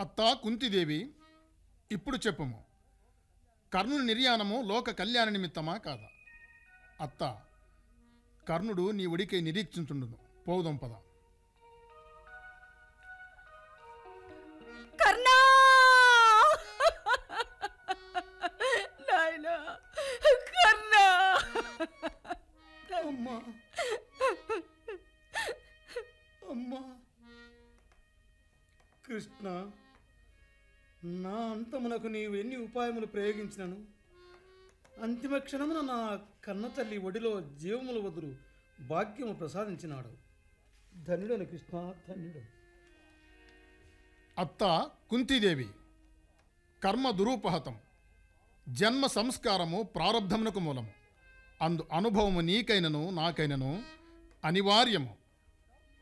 అత్తా కుంతిదేవి, ఇప్పుడు చెప్పుము, కర్ణుని నిర్యాణము లోక కళ్యాణ నిమిత్తమా కాదా? అత్త, కర్ణుడు నీ ఉడికై నిరీక్షించుండును. పోవుదాం పద. కర్ణా! నాయనా కర్ణా! అమ్మా అమ్మా కృష్ణ, నా అంతమునకు నీవు ఎన్ని ఉపాయములు ప్రయోగించినను అంతిమ క్షణమున నా కన్న తల్లి ఒడిలో జీవములు వదులు భాగ్యము ప్రసాదించినాడు. ధన్యుడను కృష్ణ, ధన్యుడు. అత్త కుంతిదేవి, కర్మ దురూపహతం, జన్మ సంస్కారము ప్రారబ్ధమునకు మూలము. అందు అనుభవము నీకైనను నాకైనను అనివార్యము.